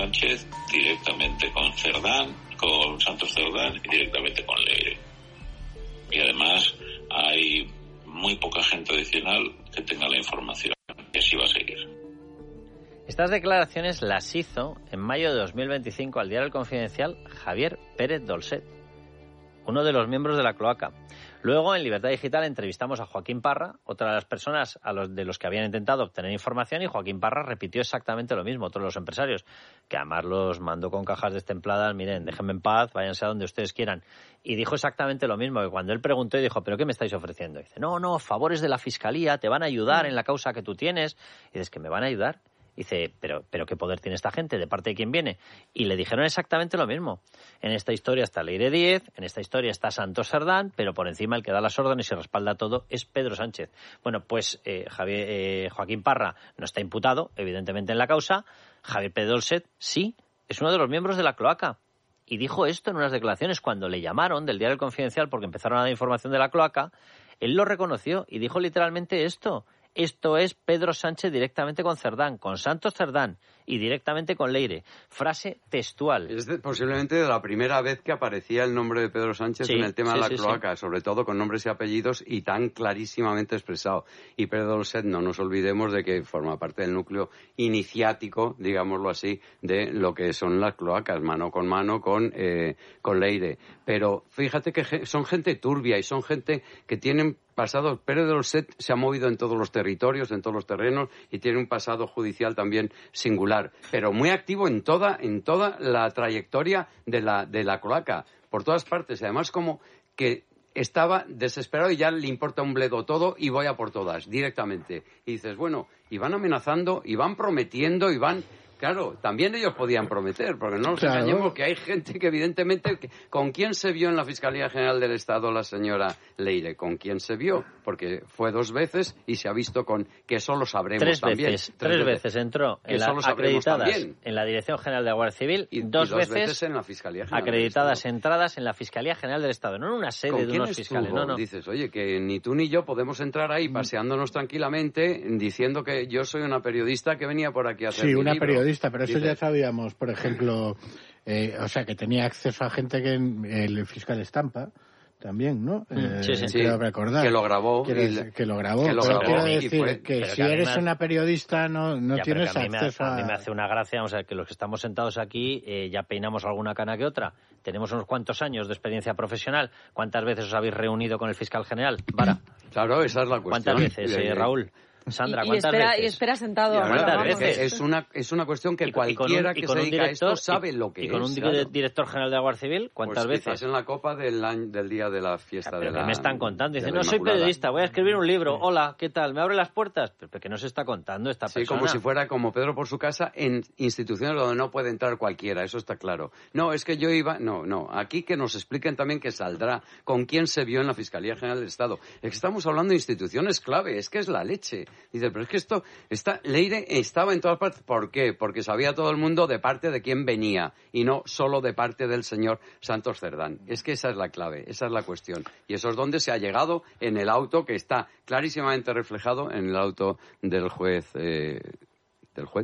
Sánchez, directamente con Cerdán, con Santos Cerdán y directamente con Leire. Y además hay muy poca gente adicional que tenga la información, y así va a seguir. Estas declaraciones las hizo en mayo de 2025 al diario El Confidencial Javier Pérez Dolcet, uno de los miembros de la cloaca. Luego, en Libertad Digital, entrevistamos a Joaquín Parra, otra de las personas de los que habían intentado obtener información, y Joaquín Parra repitió exactamente lo mismo, otros los empresarios, que además los mandó con cajas destempladas, miren, déjenme en paz, váyanse a donde ustedes quieran. Y dijo exactamente lo mismo, que cuando él preguntó y dijo, ¿pero qué me estáis ofreciendo? Y dice, no, favores de la Fiscalía, te van a ayudar en la causa que tú tienes. Y dices, ¿que me van a ayudar? Dice, pero ¿qué poder tiene esta gente? ¿De parte de quién viene? Y le dijeron exactamente lo mismo. En esta historia está Leire Díez, en esta historia está Santos Cerdán, pero por encima el que da las órdenes y respalda todo es Pedro Sánchez. Bueno, pues Joaquín Parra no está imputado, evidentemente, en la causa. Javier Pérez Dolcet sí, es uno de los miembros de la cloaca. Y dijo esto en unas declaraciones cuando le llamaron del diario El Confidencial porque empezaron a dar información de la cloaca. Él lo reconoció y dijo literalmente esto. Esto es Pedro Sánchez directamente con Cerdán, con Santos Cerdán y directamente con Leire. Frase textual. Es posiblemente de la primera vez que aparecía el nombre de Pedro Sánchez en el tema de la cloaca, sobre todo con nombres y apellidos y tan clarísimamente expresado. Y Pedro Dolcet, no nos olvidemos de que forma parte del núcleo iniciático, digámoslo así, de lo que son las cloacas, mano con Leire. Pero fíjate que son gente turbia y son gente que tienen pasado. Pérez Dolcet se ha movido en todos los territorios, en todos los terrenos y tiene un pasado judicial también singular, pero muy activo en toda la trayectoria de la cloaca, por todas partes. Además, como que estaba desesperado y ya le importa un bledo todo y voy a por todas, directamente. Y dices, bueno, y van amenazando, y van prometiendo, y van... Claro, también ellos podían prometer, porque no nos engañemos que hay gente que evidentemente... ¿Con quién se vio en la Fiscalía General del Estado la señora Leire? ¿Con quién se vio? Porque fue 2 veces y se ha visto con... que eso lo sabremos también. Tres veces entró en acreditadas en la Dirección General de la Guardia Civil y dos veces en la Fiscalía General acreditadas entradas en la Fiscalía General del Estado, no en una sede de unos fiscales. No. Dices, oye, que ni tú ni yo podemos entrar ahí paseándonos tranquilamente diciendo que yo soy una periodista que venía por aquí a hacer mi libro. Periodista, pero eso ya sabíamos, por ejemplo, que tenía acceso a gente que el fiscal Estampa también, ¿no? Quiero recordar. Que lo grabó. Que lo grabó. Pero quiero decir que si eres una periodista no tienes acceso a... A mí me hace una gracia, que los que estamos sentados aquí ya peinamos alguna cana que otra. Tenemos unos cuantos años de experiencia profesional. ¿Cuántas veces os habéis reunido con el fiscal general? Vara. Claro, esa es la cuestión. ¿Cuántas veces, Raúl? Sandra, ¿cuántas veces? Y espera sentado. ¿Cuántas veces? Es una cuestión que cualquiera que se dedica a esto sabe lo que es. ¿Y con un director general de la Guardia Civil? ¿Cuántas veces? Quizás en la copa del día de la fiesta de la... me están contando. Dicen, no soy periodista, voy a escribir un libro. Hola, ¿qué tal? ¿Me abre las puertas? Pero ¿qué nos está contando esta persona? Sí, como si fuera como Pedro por su casa en instituciones donde no puede entrar cualquiera, eso está claro. No, es que yo iba... No. Aquí que nos expliquen también que saldrá con quién se vio en la Fiscalía General del Estado. Es que estamos hablando de instituciones clave, es que es la leche. Dice, pero es que Leire estaba en todas partes. ¿Por qué? Porque sabía todo el mundo de parte de quién venía y no solo de parte del señor Santos Cerdán. Es que esa es la clave, esa es la cuestión. Y eso es donde se ha llegado en el auto que está clarísimamente reflejado en el auto del juez. ¿Del juez?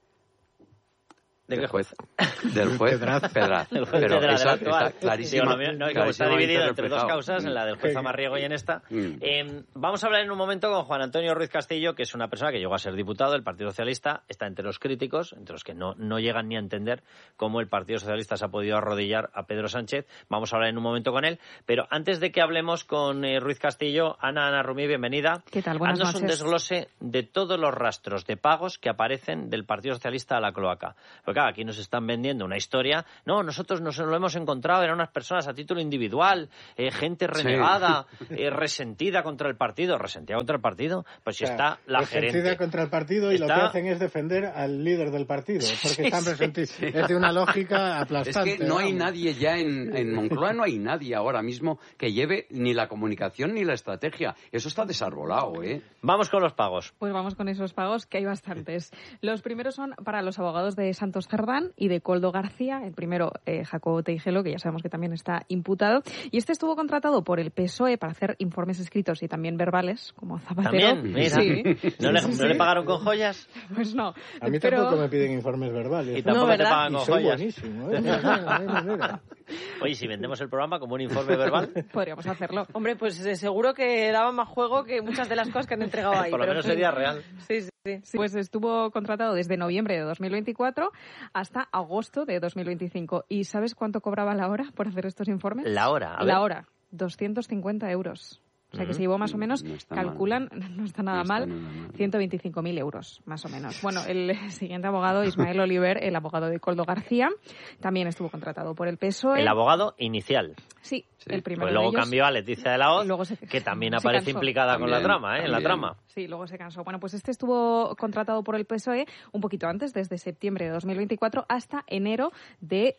¿De qué juez? Del juez Pedraz. Del juez Pedraz, esa está clarísima. Como está dividido entre 2 causas, en la del juez Amarriego y en esta. Vamos a hablar en un momento con Juan Antonio Ruiz Castillo, que es una persona que llegó a ser diputado del Partido Socialista, está entre los críticos, entre los que no llegan ni a entender cómo el Partido Socialista se ha podido arrodillar a Pedro Sánchez. Vamos a hablar en un momento con él. Pero antes de que hablemos con Ruiz Castillo, Ana Rumí, bienvenida. ¿Qué tal? Buenas noches. Haznos un desglose de todos los rastros de pagos que aparecen del Partido Socialista a la cloaca. Claro, aquí nos están vendiendo una historia. No, nosotros nos lo hemos encontrado, eran unas personas a título individual, gente renegada, resentida contra el partido. ¿Resentida contra el partido? Pues si está la gerente... Resentida contra el partido y lo que hacen es defender al líder del partido, porque están resentidos. Es de una lógica aplastante. Es que no hay nadie ya en Moncloa, no hay nadie ahora mismo que lleve ni la comunicación ni la estrategia. Eso está desarbolado, ¿eh? Vamos con los pagos. Pues vamos con esos pagos, que hay bastantes. Los primeros son para los abogados de Santos Santos Cerdán y de Koldo García. El primero, Jacobo Teijelo, que ya sabemos que también está imputado. Y este estuvo contratado por el PSOE para hacer informes escritos y también verbales, como Zapatero. ¿También? Mira. Sí. ¿No le pagaron con joyas? Pues no. A mí tampoco me piden informes verbales. Y tampoco te pagan con joyas. Buenísimo, Oye, si vendemos el programa como un informe verbal... Podríamos hacerlo. Hombre, pues seguro que daba más juego que muchas de las cosas que han entregado ahí. Por lo menos sería real. Sí. Pues estuvo contratado desde noviembre de 2024 hasta agosto de 2025. ¿Y sabes cuánto cobraba la hora por hacer estos informes? La hora, La hora, 250 euros. O sea que se llevó más o menos, calculan, no está nada mal, 125.000 euros, más o menos. Bueno, el siguiente abogado, Ismael Oliver, el abogado de Koldo García, también estuvo contratado por el PSOE. El abogado inicial. Sí, el primero pues luego de ellos. Cambió a Leticia de la Hoz, que también aparece implicada con la trama, en la trama. Sí, luego se cansó. Bueno, pues este estuvo contratado por el PSOE un poquito antes, desde septiembre de 2024 hasta enero de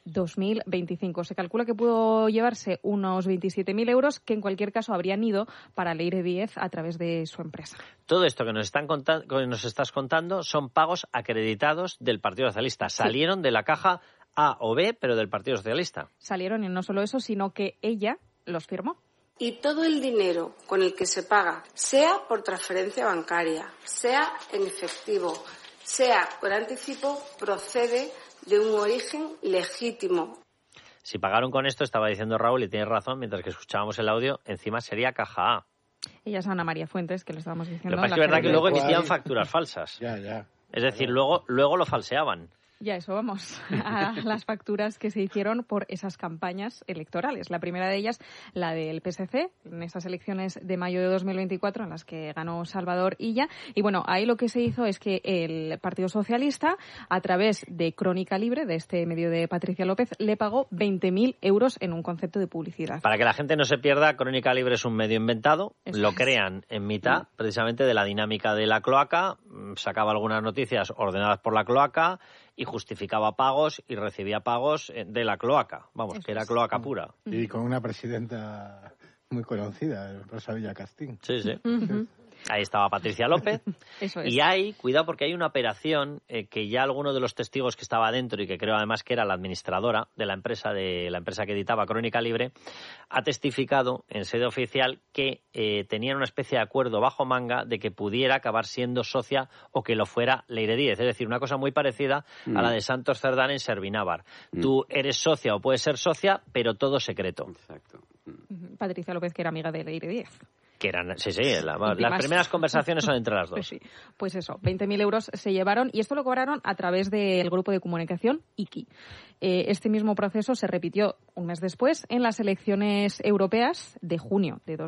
2025. Se calcula que pudo llevarse unos 27.000 euros, que en cualquier caso habrían ido para Leire Díez a través de su empresa. Todo esto que nos estás contando son pagos acreditados del Partido Socialista. Salieron de la caja A o B, pero del Partido Socialista. Salieron, y no solo eso, sino que ella los firmó. Y todo el dinero con el que se paga, sea por transferencia bancaria, sea en efectivo, sea por anticipo, procede de un origen legítimo. Si pagaron con esto, estaba diciendo Raúl, y tienes razón, mientras que escuchábamos el audio, encima sería caja A. Ella es Ana María Fuentes, que le estábamos diciendo. Lo que pasa es que es verdad que luego emitían facturas falsas. Ya. Es decir, luego lo falseaban. Ya, eso vamos, a las facturas que se hicieron por esas campañas electorales. La primera de ellas, la del PSC, en esas elecciones de mayo de 2024, en las que ganó Salvador Illa. Y bueno, ahí lo que se hizo es que el Partido Socialista, a través de Crónica Libre, de este medio de Patricia López, le pagó 20.000 euros en un concepto de publicidad. Para que la gente no se pierda, Crónica Libre es un medio inventado. Lo crean en mitad, precisamente, de la dinámica de la cloaca. Sacaba algunas noticias ordenadas por la cloaca y justificaba pagos y recibía pagos de la cloaca, que era cloaca pura. Y con una presidenta muy conocida, Rosa Villacastín. Sí. Ahí estaba Patricia López. Eso es. Y cuidado, porque hay una operación que ya alguno de los testigos que estaba dentro, y que creo además que era la administradora de la empresa que editaba Crónica Libre, ha testificado en sede oficial que tenían una especie de acuerdo bajo manga de que pudiera acabar siendo socia o que lo fuera Leire Díez. Es decir, una cosa muy parecida a la de Santos Cerdán en Servinávar. Tú eres socia o puedes ser socia, pero todo secreto. Exacto. Patricia López, que era amiga de Leire Díez. Que eran, las primeras conversaciones son entre las dos. Pues eso, 20.000 euros se llevaron, y esto lo cobraron a través del grupo de comunicación IKI. Este mismo proceso se repitió un mes después en las elecciones europeas de junio de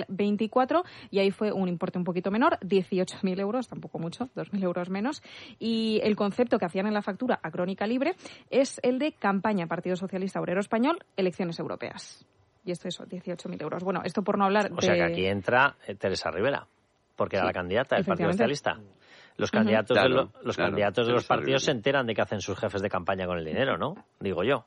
2024, y ahí fue un importe un poquito menor, 18.000 euros, tampoco mucho, 2.000 euros menos, y el concepto que hacían en la factura a Crónica Libre es el de campaña Partido Socialista Obrero Español, elecciones europeas. Y esto es 18.000 euros. Bueno, esto por no hablar de... O sea que aquí entra Teresa Rivera, porque era la candidata del Partido Socialista. Los candidatos de los partidos se enteran de que hacen sus jefes de campaña con el dinero, ¿no? Digo yo.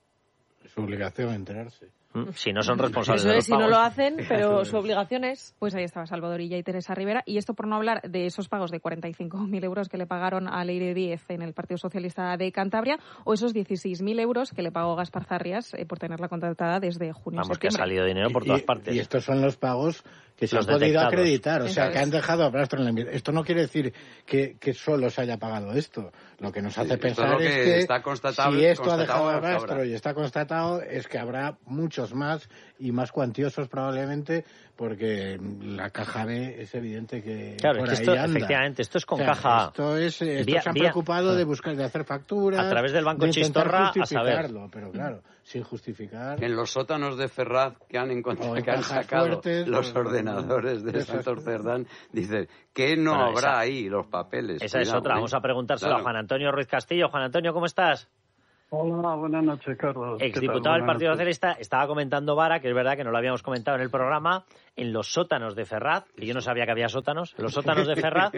Es su obligación enterarse. Si no son responsables Eso de es, si no lo hacen, pero su obligación es... Pues ahí estaba Salvador Illa y Teresa Rivera. Y esto por no hablar de esos pagos de 45.000 euros que le pagaron a Leire Díez en el Partido Socialista de Cantabria, o esos 16.000 euros que le pagó Gaspar Zarrias por tenerla contratada desde junio a septiembre. Que ha salido dinero por todas partes. Y estos son los pagos que se han podido acreditar, o sea, que han dejado rastro en la... Esto no quiere decir que solo se haya pagado esto. Lo que nos hace pensar es que está si esto ha dejado rastro y está constatado, es que habrá muchos más y más cuantiosos probablemente, porque la caja B es evidente que claro, por es que ahí anda. Efectivamente, esto es con caja A. Estos se han preocupado de buscar, de hacer facturas, a través del Banco Chistorra, a saber. Pero claro, sin justificar. En los sótanos de Ferraz que han encontrado, que han sacado fuertes, los ordenadores de Santos Cerdán, dicen que no habrá ahí los papeles. Esa es otra. Vamos a preguntárselo a Juan Antonio Ruiz Castillo. Juan Antonio, ¿cómo estás? Hola, buenas noches, Carlos. Exdiputado del Partido Socialista. Estaba comentando Vara, que es verdad que no lo habíamos comentado en el programa, en los sótanos de Ferraz, que yo no sabía que había sótanos, en los sótanos de Ferraz,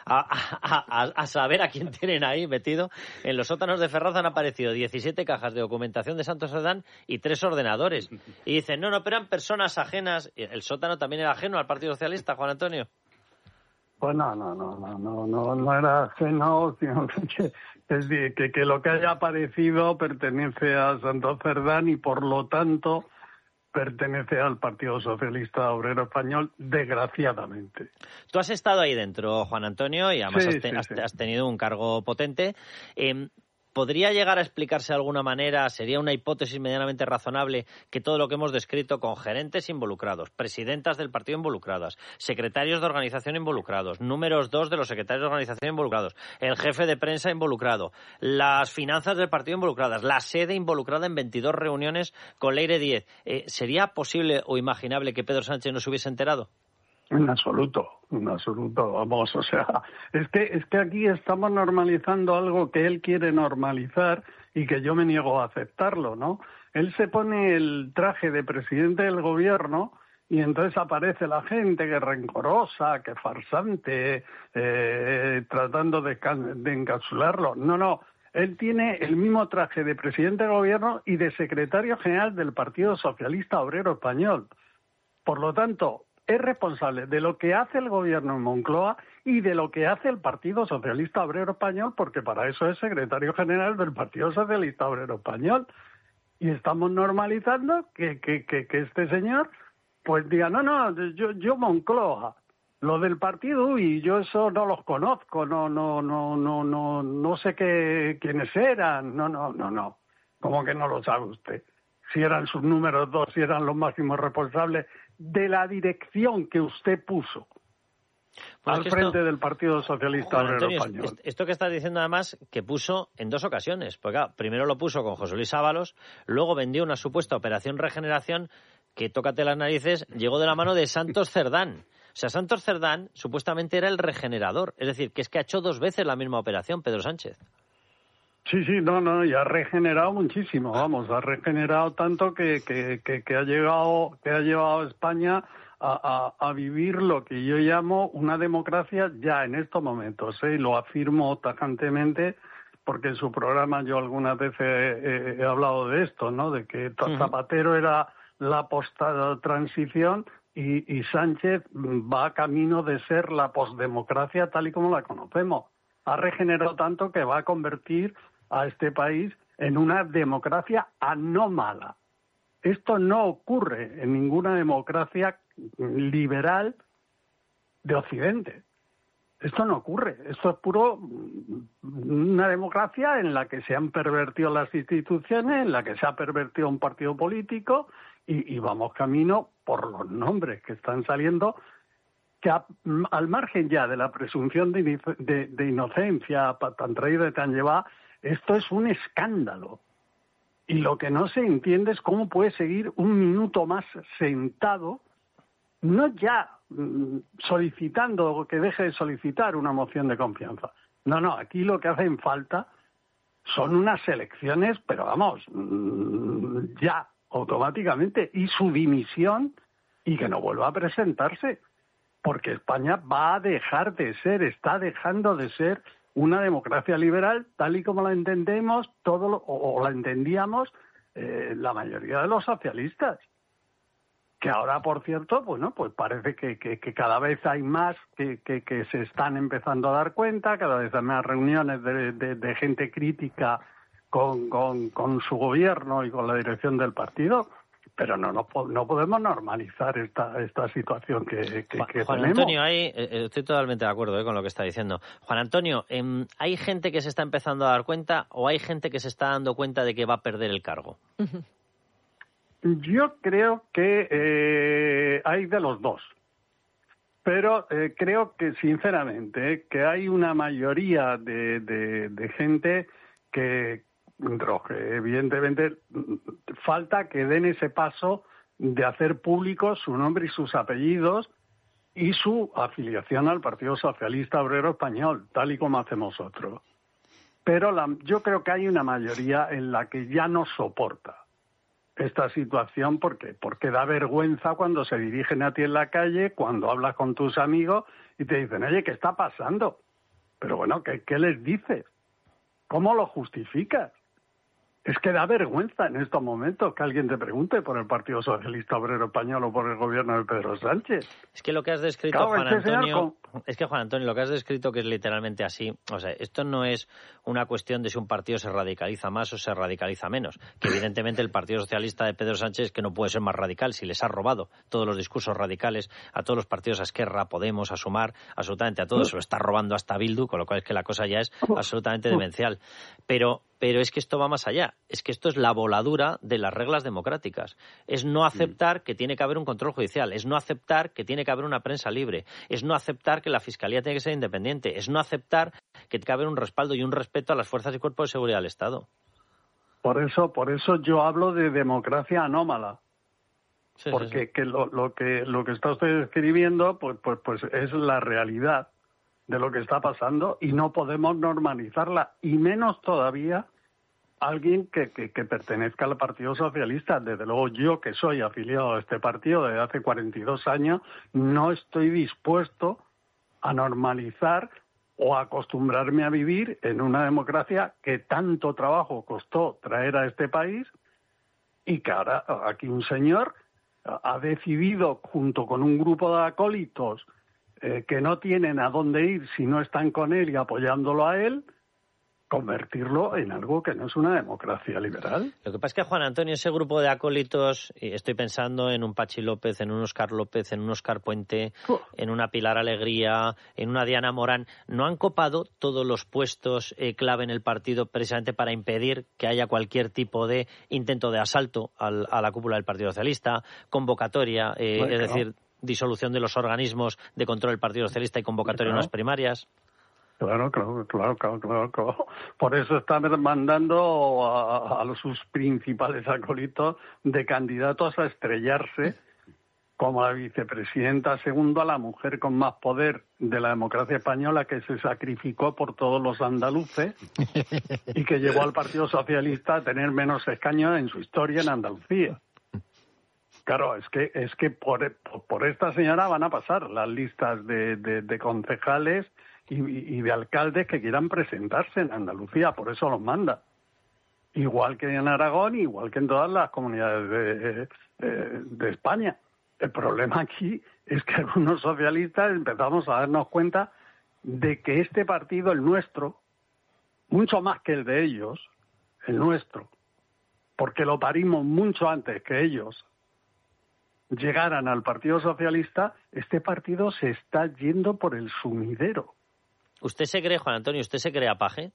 a saber a quién tienen ahí metido. En los sótanos de Ferraz han aparecido 17 cajas de documentación de Santos Cerdán y 3 ordenadores. Y dicen, no, pero eran personas ajenas. ¿El sótano también era ajeno al Partido Socialista, Juan Antonio? Pues no era ajeno, sino que lo que haya aparecido pertenece a Santos Cerdán y por lo tanto pertenece al Partido Socialista Obrero Español, desgraciadamente. Tú has estado ahí dentro, Juan Antonio, y además has tenido un cargo potente. ¿Podría llegar a explicarse de alguna manera, sería una hipótesis medianamente razonable, que todo lo que hemos descrito con gerentes involucrados, presidentas del partido involucradas, secretarios de organización involucrados, números 2 de los secretarios de organización involucrados, el jefe de prensa involucrado, las finanzas del partido involucradas, la sede involucrada en 22 reuniones con Leire 10, ¿sería posible o imaginable que Pedro Sánchez no se hubiese enterado? En absoluto, vamos, o sea, es que aquí estamos normalizando algo que él quiere normalizar y que yo me niego a aceptarlo, ¿no? Él se pone el traje de presidente del gobierno y entonces aparece la gente que es rencorosa, que es farsante, tratando de encapsularlo. No, él tiene el mismo traje de presidente del gobierno y de secretario general del Partido Socialista Obrero Español. Por lo tanto, es responsable de lo que hace el gobierno en Moncloa y de lo que hace el Partido Socialista Obrero Español, porque para eso es secretario general del Partido Socialista Obrero Español. Y estamos normalizando que este señor pues diga, yo Moncloa, lo del partido, y yo eso no los conozco, no sé quiénes eran, no. ¿Cómo que no lo sabe usted? Si eran sus números 2, si eran los máximos responsables de la dirección que usted puso al frente del Partido Socialista Obrero Español. Esto que estás diciendo, además, que puso en 2 ocasiones. Porque claro, primero lo puso con José Luis Ábalos, luego vendió una supuesta operación Regeneración que, tócate las narices, llegó de la mano de Santos Cerdán. O sea, Santos Cerdán supuestamente era el regenerador. Es decir, que ha hecho 2 veces la misma operación, Pedro Sánchez. Sí, y ha regenerado muchísimo, vamos, ha regenerado tanto que ha llevado a España a vivir lo que yo llamo una democracia ya en estos momentos, y lo afirmo tajantemente porque en su programa yo algunas veces he hablado de esto, ¿no? De que Zapatero era la post-transición y Sánchez va camino de ser la postdemocracia tal y como la conocemos. Ha regenerado tanto que va a convertir a este país en una democracia anómala. Esto no ocurre en ninguna democracia liberal de Occidente. Esto no ocurre. Esto es puro una democracia en la que se han pervertido las instituciones, en la que se ha pervertido un partido político y vamos camino por los nombres que están saliendo, que al margen ya de la presunción de inocencia tan traída y tan llevada, esto es un escándalo. Y lo que no se entiende es cómo puede seguir un minuto más sentado, no ya solicitando que deje de solicitar una moción de confianza. No, aquí lo que hacen falta son unas elecciones, pero vamos, ya, automáticamente, y su dimisión y que no vuelva a presentarse. Porque España va a dejar de ser, está dejando de ser una democracia liberal tal y como la entendemos o la entendíamos la mayoría de los socialistas. Que ahora, por cierto, pues parece que cada vez hay más que se están empezando a dar cuenta, cada vez hay más reuniones de gente crítica con su gobierno y con la dirección del partido. Pero no podemos normalizar esta situación que Juan tenemos. Antonio, estoy totalmente de acuerdo con lo que está diciendo. Juan Antonio, ¿hay gente que se está empezando a dar cuenta o hay gente que se está dando cuenta de que va a perder el cargo? Yo creo que hay de los dos. Pero creo que, sinceramente, que hay una mayoría de gente que evidentemente falta que den ese paso de hacer público su nombre y sus apellidos y su afiliación al Partido Socialista Obrero Español, tal y como hacemos otros. Pero yo creo que hay una mayoría en la que ya no soporta esta situación porque da vergüenza cuando se dirigen a ti en la calle, cuando hablas con tus amigos y te dicen, oye, ¿qué está pasando? Pero bueno, ¿qué les dices? ¿Cómo lo justificas? Es que da vergüenza en estos momentos que alguien te pregunte por el Partido Socialista Obrero Español o por el gobierno de Pedro Sánchez. Es que lo que has descrito, claro, Juan Antonio, es que Juan Antonio, lo que has descrito que es literalmente así, o sea, esto no es una cuestión de si un partido se radicaliza más o se radicaliza menos, que evidentemente el Partido Socialista de Pedro Sánchez que no puede ser más radical si les ha robado todos los discursos radicales a todos los partidos, a Esquerra, a Podemos, a Sumar, absolutamente a todos, se lo está robando hasta Bildu, con lo cual es que la cosa ya es absolutamente demencial. Pero es que esto va más allá. Es que esto es la voladura de las reglas democráticas. Es no aceptar que tiene que haber un control judicial. Es no aceptar que tiene que haber una prensa libre. Es no aceptar que la Fiscalía tiene que ser independiente. Es no aceptar que tiene que haber un respaldo y un respeto a las fuerzas y cuerpos de seguridad del Estado. Por eso yo hablo de democracia anómala. Sí, porque sí. Que lo que está usted describiendo pues es la realidad de lo que está pasando y no podemos normalizarla, y menos todavía alguien que pertenezca al Partido Socialista. Desde luego yo, que soy afiliado a este partido desde hace 42 años, no estoy dispuesto a normalizar o a acostumbrarme a vivir en una democracia que tanto trabajo costó traer a este país y que ahora aquí un señor ha decidido, junto con un grupo de acólitos que no tienen a dónde ir si no están con él y apoyándolo a él, convertirlo en algo que no es una democracia liberal. Lo que pasa es que, Juan Antonio, ese grupo de acólitos, y estoy pensando en un Pachi López, en un Óscar López, en un Óscar Puente, en una Pilar Alegría, en una Diana Morán, no han copado todos los puestos clave en el partido precisamente para impedir que haya cualquier tipo de intento de asalto a la cúpula del Partido Socialista, convocatoria, bueno, es decir, disolución de los organismos de control del Partido Socialista y convocatoria en unas primarias. Claro. Por eso están mandando a sus principales acólitos de candidatos a estrellarse como la vicepresidenta segunda, la mujer con más poder de la democracia española, que se sacrificó por todos los andaluces y que llevó al Partido Socialista a tener menos escaños en su historia en Andalucía. Claro, es que por esta señora van a pasar las listas de concejales y de alcaldes que quieran presentarse en Andalucía, por eso los manda. Igual que en Aragón, igual que en todas las comunidades de España. El problema aquí es que algunos socialistas empezamos a darnos cuenta de que este partido, el nuestro, mucho más que el de ellos, el nuestro, porque lo parimos mucho antes que ellos llegaran al Partido Socialista, este partido se está yendo por el sumidero. ¿Usted se cree, Juan Antonio, usted se cree a Paje?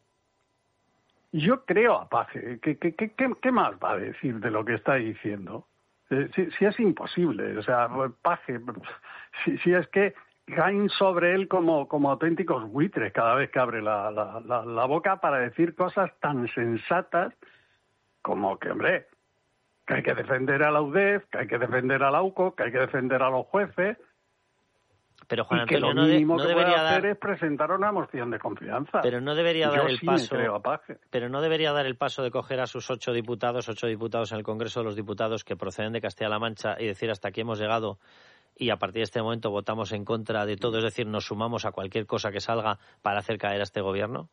Yo creo a Paje. ¿Qué más va a decir de lo que está diciendo? Si es imposible. O sea, Paje, si es que caen sobre él como auténticos buitres cada vez que abre la boca para decir cosas tan sensatas como que, hombre, que hay que defender a la UDEF, que hay que defender a la UCO, que hay que defender a los jueces. Pero Juan Antonio, y que lo mínimo que puede hacer es presentar una moción de confianza. Pero no debería dar el paso. Me creo a Paje. Pero no debería dar el paso de coger a sus 8 diputados en el Congreso de los Diputados que proceden de Castilla-La Mancha y decir hasta aquí hemos llegado y a partir de este momento votamos en contra de todo, es decir, nos sumamos a cualquier cosa que salga para hacer caer a este gobierno.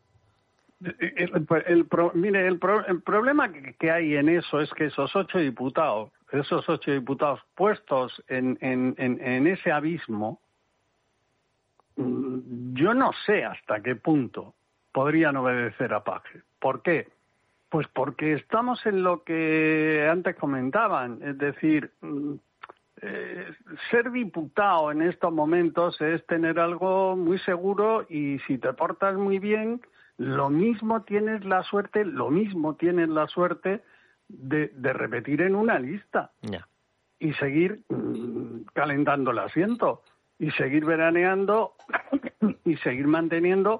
Mire, el problema que hay en eso es que esos 8 diputados puestos en ese abismo, yo no sé hasta qué punto podrían obedecer a Paje. ¿Por qué? Pues porque estamos en lo que antes comentaban, es decir, ser diputado en estos momentos es tener algo muy seguro y si te portas muy bien, lo mismo tienes la suerte de repetir en una lista y seguir calentando el asiento y seguir veraneando y seguir manteniendo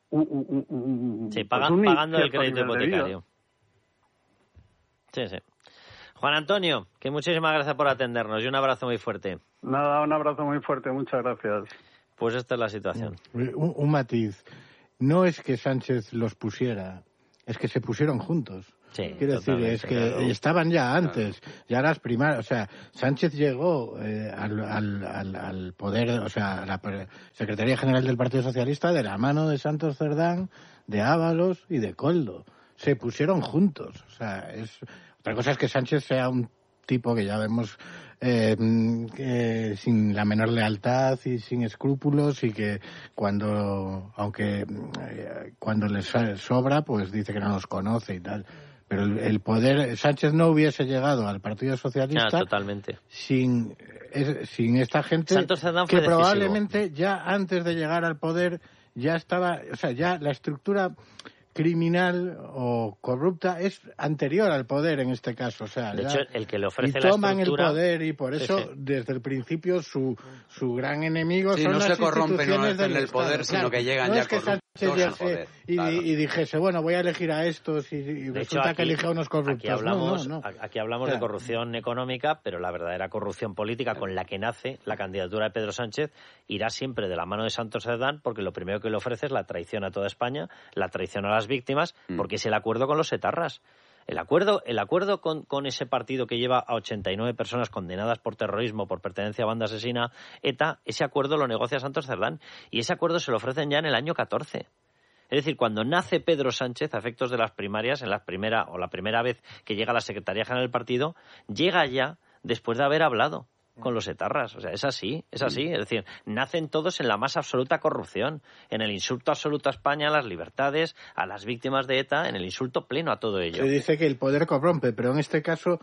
pagando el crédito hipotecario. Sí. Juan Antonio, que muchísimas gracias por atendernos y un abrazo muy fuerte. Nada, un abrazo muy fuerte, muchas gracias. Pues esta es la situación. Un matiz. No es que Sánchez los pusiera, es que se pusieron juntos. Sí, quiero decir, es que estaban ya antes, ya las primarias, o sea, Sánchez llegó al poder, o sea, a la Secretaría General del Partido Socialista de la mano de Santos Cerdán, de Ábalos y de Koldo. se pusieron juntos. O sea, otra cosa es que Sánchez sea un tipo que ya vemos sin la menor lealtad y sin escrúpulos, y que cuando les sobra, pues dice que no los conoce y tal. Pero el poder, Sánchez no hubiese llegado al Partido Socialista totalmente. sin esta gente que probablemente ya antes de llegar al poder ya estaba, o sea, ya la estructura criminal o corrupta es anterior al poder en este caso, o sea, de hecho, el que le ofrece la estructura, toman el poder, y por eso desde el principio su gran enemigo son no las se corrompen instituciones en el poder, Estado. sino que llegan no ya es que corruptos al poder. Y dijese, bueno, voy a elegir a estos y resulta que elige a unos corruptos. Aquí hablamos de corrupción económica, pero la verdadera corrupción política con la que nace la candidatura de Pedro Sánchez irá siempre de la mano de Santos Cerdán, porque lo primero que le ofrece es la traición a toda España, la traición a las víctimas, porque es el acuerdo con los etarras. El acuerdo con ese partido que lleva a 89 personas condenadas por terrorismo, por pertenencia a banda asesina, ETA, ese acuerdo lo negocia Santos Cerdán, y ese acuerdo se lo ofrecen ya en el año 14. Es decir, cuando nace Pedro Sánchez, a efectos de las primarias, la primera vez que llega a la Secretaría General del partido, llega ya después de haber hablado con los etarras. O sea, es así. Es decir, nacen todos en la más absoluta corrupción, en el insulto absoluto a España, a las libertades, a las víctimas de ETA, en el insulto pleno a todo ello. Se dice que el poder corrompe, pero en este caso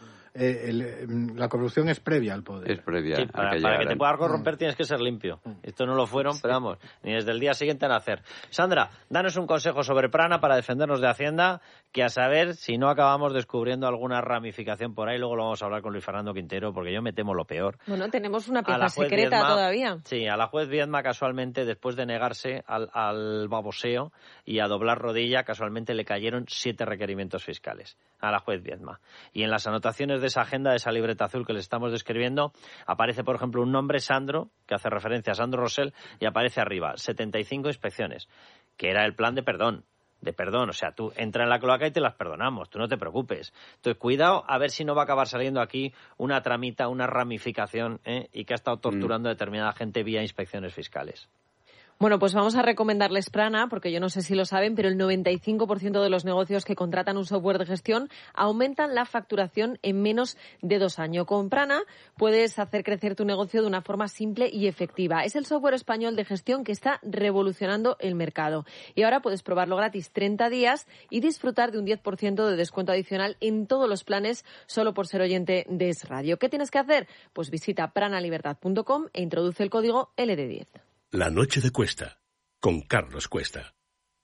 la corrupción es previa al poder. Es previa. Sí, para que te puedas corromper tienes que ser limpio. Esto no lo fueron, pero vamos, ni desde el día siguiente a nacer. Sandra, danos un consejo sobre Prana para defendernos de Hacienda, que a saber si no acabamos descubriendo alguna ramificación por ahí. Luego lo vamos a hablar con Luis Fernando Quintero, porque yo me temo lo peor. Bueno, tenemos una pieza secreta todavía. Sí, a la juez Viedma, casualmente, después de negarse al baboseo y a doblar rodilla, casualmente le cayeron 7 requerimientos fiscales a la juez Viedma. Y en las anotaciones de esa agenda, de esa libreta azul que les estamos describiendo, aparece, por ejemplo, un nombre, Sandro, que hace referencia a Sandro Rosell, y aparece arriba, 75 inspecciones, que era el plan de perdón, o sea, tú entra en la cloaca y te las perdonamos, tú no te preocupes. Entonces, cuidado a ver si no va a acabar saliendo aquí una tramita, una ramificación, y que ha estado torturando a determinada gente vía inspecciones fiscales. Bueno, pues vamos a recomendarles Prana, porque yo no sé si lo saben, pero el 95% de los negocios que contratan un software de gestión aumentan la facturación en menos de 2 años. Con Prana puedes hacer crecer tu negocio de una forma simple y efectiva. Es el software español de gestión que está revolucionando el mercado. Y ahora puedes probarlo gratis 30 días y disfrutar de un 10% de descuento adicional en todos los planes solo por ser oyente de Es Radio. ¿Qué tienes que hacer? Pues visita pranalibertad.com e introduce el código LD10. La noche de Cuesta, con Carlos Cuesta.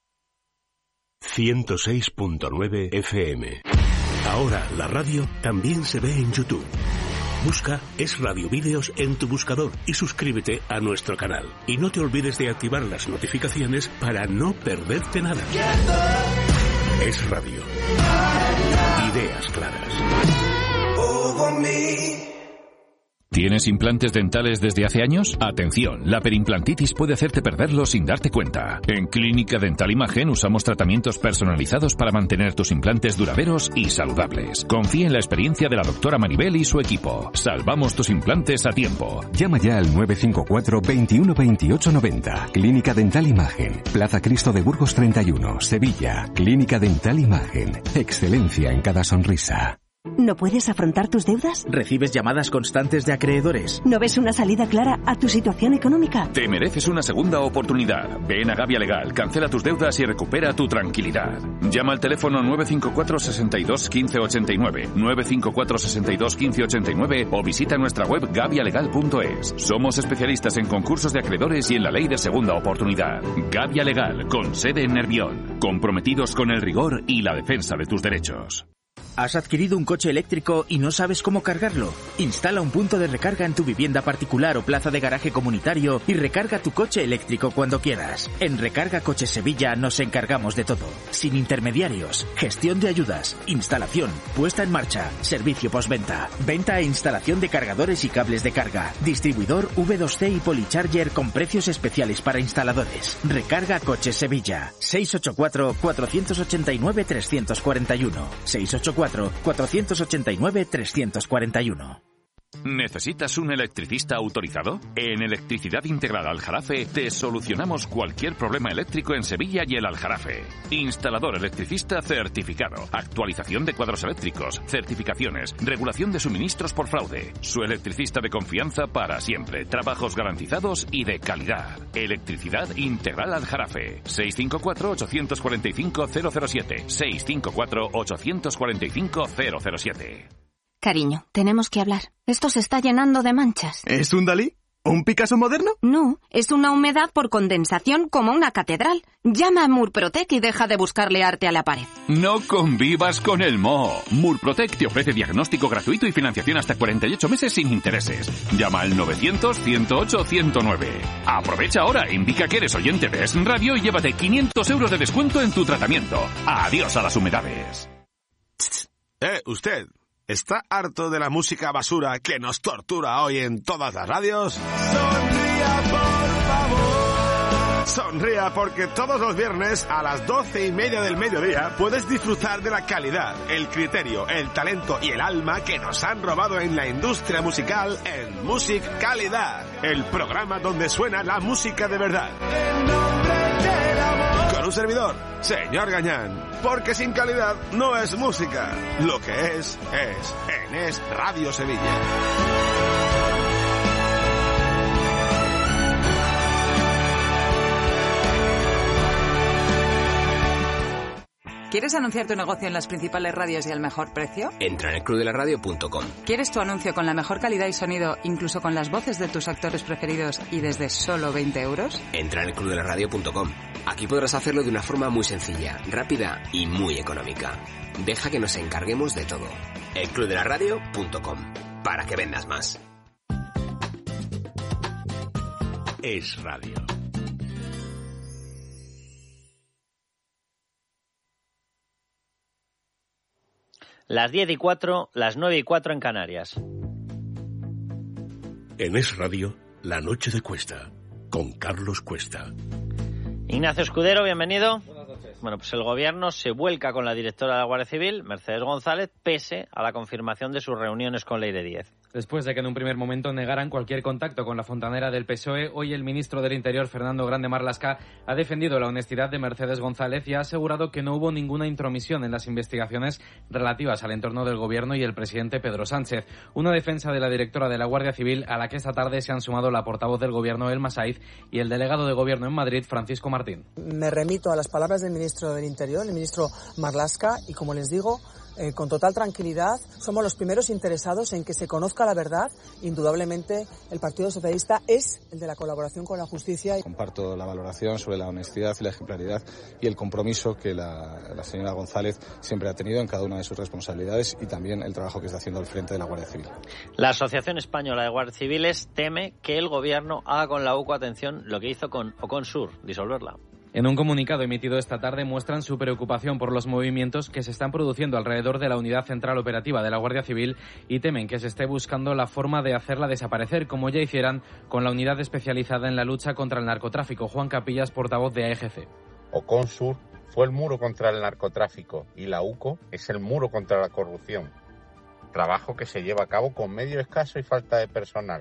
106.9 FM. Ahora la radio también se ve en YouTube. Busca Es Radio Vídeos en tu buscador y suscríbete a nuestro canal. Y no te olvides de activar las notificaciones para no perderte nada. Es Radio. Ideas claras. ¿Tienes implantes dentales desde hace años? Atención, la perimplantitis puede hacerte perderlos sin darte cuenta. En Clínica Dental Imagen usamos tratamientos personalizados para mantener tus implantes duraderos y saludables. Confía en la experiencia de la doctora Maribel y su equipo. Salvamos tus implantes a tiempo. Llama ya al 954 21 28 90. Clínica Dental Imagen. Plaza Cristo de Burgos 31, Sevilla. Clínica Dental Imagen. Excelencia en cada sonrisa. ¿No puedes afrontar tus deudas? ¿Recibes llamadas constantes de acreedores? ¿No ves una salida clara a tu situación económica? Te mereces una segunda oportunidad. Ven a Gavia Legal, cancela tus deudas y recupera tu tranquilidad. Llama al teléfono 954 62 15 89, 954 62 15 89 o visita nuestra web gavialegal.es. Somos especialistas en concursos de acreedores y en la ley de segunda oportunidad. Gavia Legal, con sede en Nervión. Comprometidos con el rigor y la defensa de tus derechos. ¿Has adquirido un coche eléctrico y no sabes cómo cargarlo? Instala un punto de recarga en tu vivienda particular o plaza de garaje comunitario y recarga tu coche eléctrico cuando quieras. En Recarga Coches Sevilla nos encargamos de todo. Sin intermediarios, gestión de ayudas, instalación, puesta en marcha, servicio postventa, venta e instalación de cargadores y cables de carga, distribuidor V2C y Policharger con precios especiales para instaladores. Recarga Coches Sevilla. 684 489 341. 684 489 341. ¿Necesitas un electricista autorizado? En Electricidad Integral Aljarafe te solucionamos cualquier problema eléctrico en Sevilla y el Aljarafe. Instalador electricista certificado, actualización de cuadros eléctricos, certificaciones, regulación de suministros por fraude. Su electricista de confianza para siempre, trabajos garantizados y de calidad. Electricidad Integral Aljarafe. 654-845-007. 654-845-007. Cariño, tenemos que hablar. Esto se está llenando de manchas. ¿Es un Dalí? ¿Un Picasso moderno? No, es una humedad por condensación como una catedral. Llama a Murprotec y deja de buscarle arte a la pared. No convivas con el moho. Murprotec te ofrece diagnóstico gratuito y financiación hasta 48 meses sin intereses. Llama al 900-108-109. Aprovecha ahora, indica que eres oyente de Es Radio y llévate 500 euros de descuento en tu tratamiento. Adiós a las humedades. Usted. ¿Está harto de la música basura que nos tortura hoy en todas las radios? Sonría, por favor. Sonría porque todos los viernes a las 12:30 del mediodía puedes disfrutar de la calidad, el criterio, el talento y el alma que nos han robado en la industria musical en Music Calidad, el programa donde suena la música de verdad. Con un servidor, señor Gañán, porque sin calidad no es música. Lo que es en Es Radio Sevilla. ¿Quieres anunciar tu negocio en las principales radios y al mejor precio? Entra en elclubdelaradio.com. ¿Quieres tu anuncio con la mejor calidad y sonido, incluso con las voces de tus actores preferidos y desde solo 20 euros? Entra en elclubdelaradio.com. Aquí podrás hacerlo de una forma muy sencilla, rápida y muy económica. Deja que nos encarguemos de todo. elclubdelaradio.com. Para que vendas más. Es Radio. Las 10:04, las 9:04 en Canarias. En Es Radio, La Noche de Cuesta, con Carlos Cuesta. Ignacio Escudero, bienvenido. Buenas noches. Bueno, pues el Gobierno se vuelca con la directora de la Guardia Civil, Mercedes González, pese a la confirmación de sus reuniones con Leire Díez. Después de que en un primer momento negaran cualquier contacto con la fontanera del PSOE, hoy el ministro del Interior, Fernando Grande Marlaska, ha defendido la honestidad de Mercedes González y ha asegurado que no hubo ninguna intromisión en las investigaciones relativas al entorno del Gobierno y el presidente Pedro Sánchez. Una defensa de la directora de la Guardia Civil a la que esta tarde se han sumado la portavoz del Gobierno, Elma Saiz, y el delegado de Gobierno en Madrid, Francisco Martín. Me remito a las palabras del ministro del Interior, el ministro Marlaska, y como les digo, con total tranquilidad, somos los primeros interesados en que se conozca la verdad. Indudablemente, el Partido Socialista es el de la colaboración con la justicia. Comparto la valoración sobre la honestidad y la ejemplaridad y el compromiso que la señora González siempre ha tenido en cada una de sus responsabilidades y también el trabajo que está haciendo al frente de la Guardia Civil. La Asociación Española de Guardias Civiles teme que el Gobierno haga con la UCO, atención, lo que hizo con Oconsur, disolverla. En un comunicado emitido esta tarde muestran su preocupación por los movimientos que se están produciendo alrededor de la Unidad Central Operativa de la Guardia Civil y temen que se esté buscando la forma de hacerla desaparecer, como ya hicieran con la unidad especializada en la lucha contra el narcotráfico. Juan Capillas, portavoz de AEGC. Oconsur fue el muro contra el narcotráfico y la UCO es el muro contra la corrupción. Trabajo que se lleva a cabo con medio escaso y falta de personal.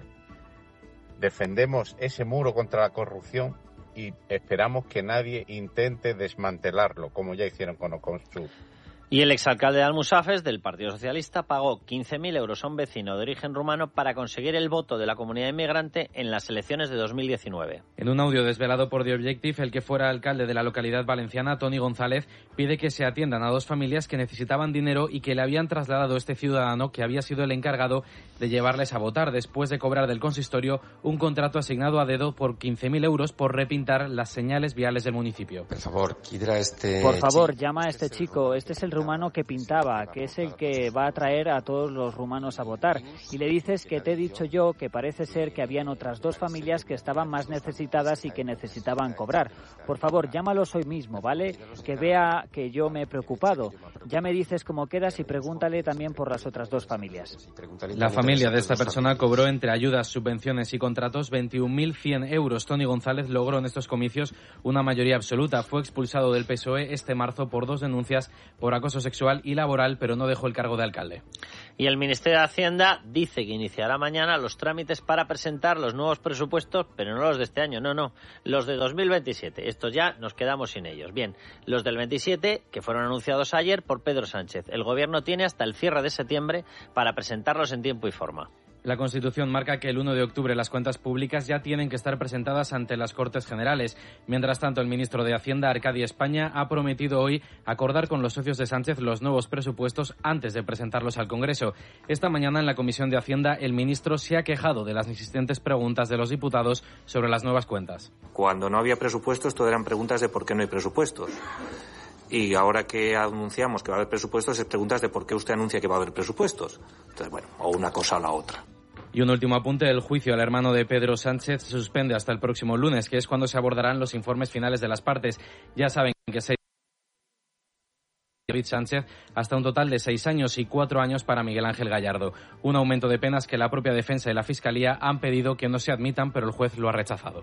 Defendemos ese muro contra la corrupción y esperamos que nadie intente desmantelarlo, como ya hicieron con Oconsur. Y el exalcalde de Almusafes, del Partido Socialista, pagó 15.000 euros a un vecino de origen rumano para conseguir el voto de la comunidad inmigrante en las elecciones de 2019. En un audio desvelado por The Objective, el que fuera alcalde de la localidad valenciana, Toni González, pide que se atiendan a dos familias que necesitaban dinero y que le habían trasladado este ciudadano que había sido el encargado de llevarles a votar, después de cobrar del consistorio un contrato asignado a dedo por 15.000 euros por repintar las señales viales del municipio. Por favor, llama a este chico. Este es el rumano que pintaba, que es el que va a traer a todos los rumanos a votar. Y le dices que te he dicho yo que parece ser que habían otras dos familias que estaban más necesitadas y que necesitaban cobrar. Por favor, llámalos hoy mismo, ¿vale? Que vea que yo me he preocupado. Ya me dices cómo quedas y pregúntale también por las otras dos familias. La familia de esta persona cobró entre ayudas, subvenciones y contratos 21.100 euros. Toni González logró en estos comicios una mayoría absoluta. Fue expulsado del PSOE este marzo por dos denuncias por acoso acoso sexual y laboral, pero no dejó el cargo de alcalde. Y el Ministerio de Hacienda dice que iniciará mañana los trámites para presentar los nuevos presupuestos, pero no los de este año, no, los de 2027. Estos ya nos quedamos sin ellos. Bien, los del 27, que fueron anunciados ayer por Pedro Sánchez. El Gobierno tiene hasta el cierre de septiembre para presentarlos en tiempo y forma. La Constitución marca que el 1 de octubre las cuentas públicas ya tienen que estar presentadas ante las Cortes Generales. Mientras tanto, el ministro de Hacienda, Arcadi España, ha prometido hoy acordar con los socios de Sánchez los nuevos presupuestos antes de presentarlos al Congreso. Esta mañana, en la Comisión de Hacienda, el ministro se ha quejado de las insistentes preguntas de los diputados sobre las nuevas cuentas. Cuando no había presupuestos, todo eran preguntas de por qué no hay presupuestos. Y ahora que anunciamos que va a haber presupuestos, es preguntas de por qué usted anuncia que va a haber presupuestos. Entonces, bueno, o una cosa o la otra. Y un último apunte, el juicio al hermano de Pedro Sánchez se suspende hasta el próximo lunes, que es cuando se abordarán los informes finales de las partes. Ya saben que David Sánchez hasta un total de 6 años y 4 años para Miguel Ángel Gallardo. Un aumento de penas que la propia defensa y la Fiscalía han pedido que no se admitan, pero el juez lo ha rechazado.